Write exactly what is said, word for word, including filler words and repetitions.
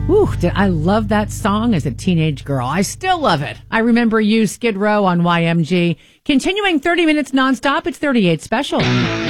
Ooh, did I love that song as a teenage girl. I still love it. I remember you, Skid Row on Y M G. Continuing thirty minutes nonstop, it's thirty-eight special.